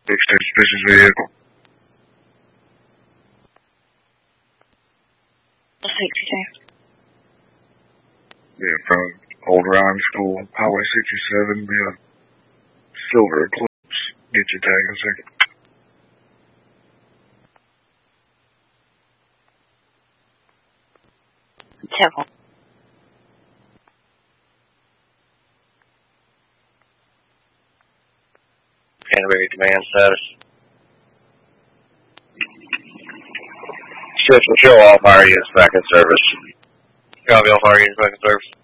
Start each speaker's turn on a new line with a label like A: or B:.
A: suspicious vehicle.
B: 62.
A: Yeah, from Old Ryan School, Highway 67, yeah. Silver Eclipse. Get your tag in a second.
B: Temple.
C: Canterbury command status. Shift will show all fire units back in service. Copy, all fire units back in service.